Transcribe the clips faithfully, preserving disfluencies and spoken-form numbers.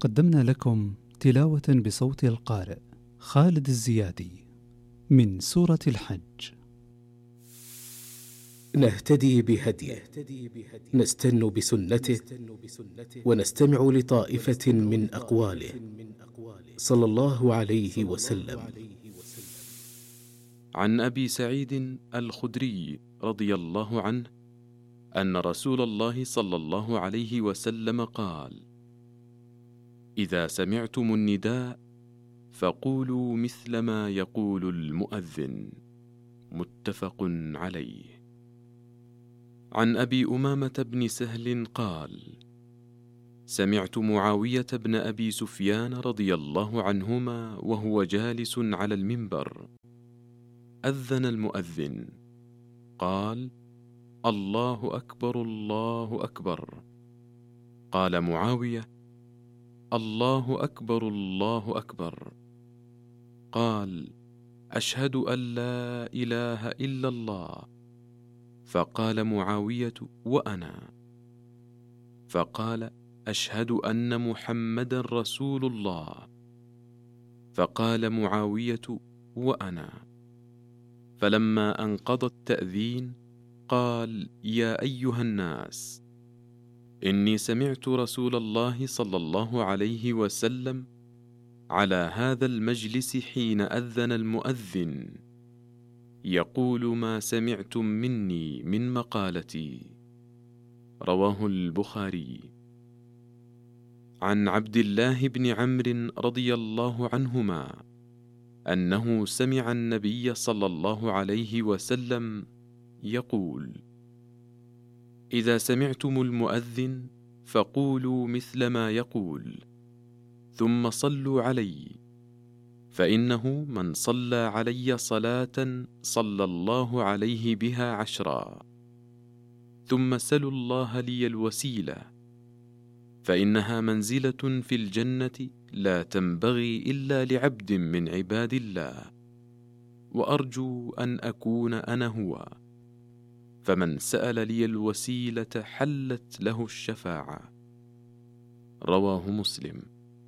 قدمنا لكم تلاوة بصوت القارئ خالد الزيادي من سورة الحج. نهتدي بهديه، نستن بسنته، ونستمع لطائفة من أقواله صلى الله عليه وسلم. عن أبي سعيد الخدري رضي الله عنه أن رسول الله صلى الله عليه وسلم قال: إذا سمعتم النداء فقولوا مثل ما يقول المؤذن. متفق عليه. عن أبي أمامة بن سهل قال: سمعت معاوية بن أبي سفيان رضي الله عنهما وهو جالس على المنبر، أذن المؤذن قال: الله أكبر الله أكبر. قال معاوية: الله أكبر الله أكبر. قال: أشهد أن لا إله إلا الله. فقال معاوية: وأنا. فقال: أشهد أن محمدا رسول الله. فقال معاوية: وأنا. فلما انقضى التأذين قال: يا أيها الناس، إني سمعت رسول الله صلى الله عليه وسلم على هذا المجلس حين أذن المؤذن يقول ما سمعتم مني من مقالتي. رواه البخاري. عن عبد الله بن عمرو رضي الله عنهما أنه سمع النبي صلى الله عليه وسلم يقول: إذا سمعتم المؤذن فقولوا مثل ما يقول، ثم صلوا علي، فإنه من صلى علي صلاة صلى الله عليه بها عشرا. ثم سلوا الله لي الوسيلة، فإنها منزلة في الجنة لا تنبغي إلا لعبد من عباد الله، وأرجو أن أكون أنا هو. فمن سأل لي الوسيلة حلت له الشفاعة. رواه مسلم.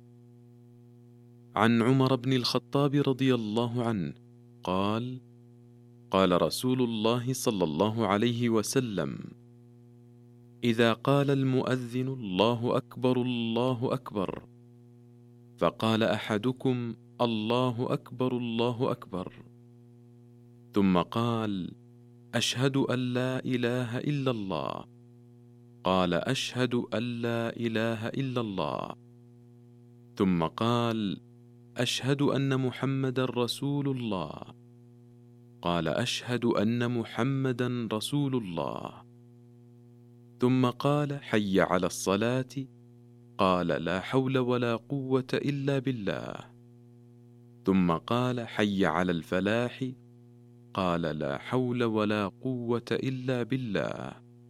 عن عمر بن الخطاب رضي الله عنه قال: قال رسول الله صلى الله عليه وسلم: إذا قال المؤذن الله أكبر الله أكبر، فقال أحدكم الله أكبر الله أكبر، ثم قال: أشهد أن لا إله إلا الله، قال: أشهد أن لا إله إلا الله، ثم قال: أشهد أن محمدا رسول الله، قال: أشهد أن محمدا رسول الله، ثم قال: حي على الصلاة، قال: لا حول ولا قوة إلا بالله، ثم قال: حي على الفلاح، قال: لا حول ولا قوة إلا بالله،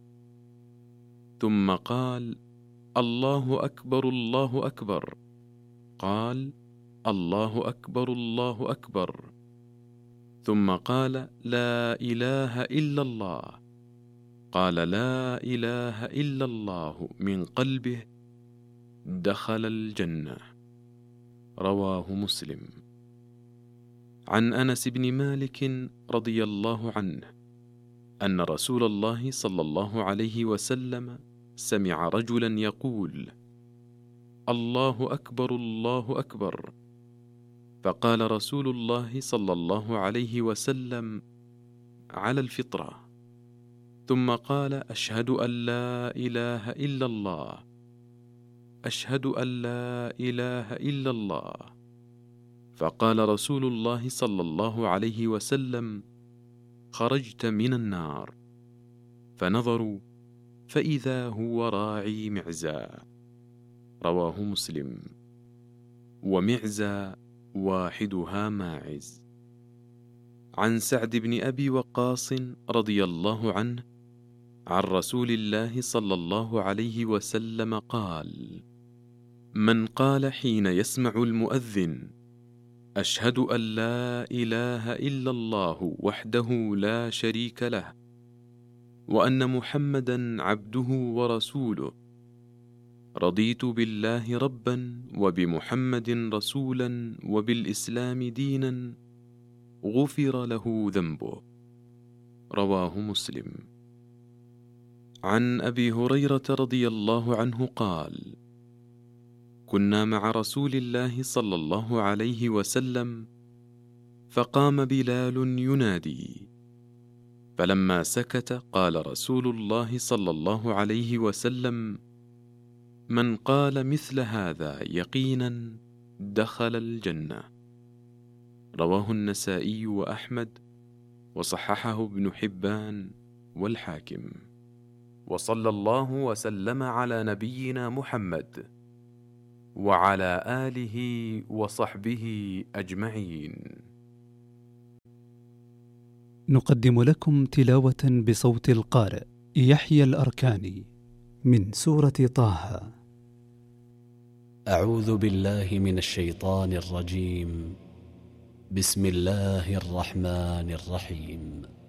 ثم قال: الله أكبر الله أكبر، قال: الله أكبر الله أكبر، ثم قال: لا إله إلا الله، قال: لا إله إلا الله من قلبه، دخل الجنة. رواه مسلم. عن أنس بن مالك رضي الله عنه أن رسول الله صلى الله عليه وسلم سمع رجلا يقول: الله أكبر الله أكبر. فقال رسول الله صلى الله عليه وسلم: على الفطرة. ثم قال: أشهد أن لا إله إلا الله، أشهد أن لا إله إلا الله. فقال رسول الله صلى الله عليه وسلم: خرجت من النار. فنظروا فإذا هو راعي معزى. رواه مسلم. ومعزى واحدها ماعز. عن سعد بن أبي وقاص رضي الله عنه عن رسول الله صلى الله عليه وسلم قال: من قال حين يسمع المؤذن: أشهد أن لا إله إلا الله وحده لا شريك له، وأن محمدا عبده ورسوله، رضيت بالله ربا وبمحمد رسولا وبالإسلام دينا غفر له ذنبه. رواه مسلم. عن أبي هريرة رضي الله عنه قال: كنا مع رسول الله صلى الله عليه وسلم فقام بلال ينادي، فلما سكت قال رسول الله صلى الله عليه وسلم: من قال مثل هذا يقينا دخل الجنة. رواه النسائي وأحمد، وصححه ابن حبان والحاكم. وصلى الله وسلم على نبينا محمد وعلى آله وصحبه أجمعين. نقدم لكم تلاوة بصوت القارئ يحيى الأركاني من سورة طه. أعوذ بالله من الشيطان الرجيم. بسم الله الرحمن الرحيم.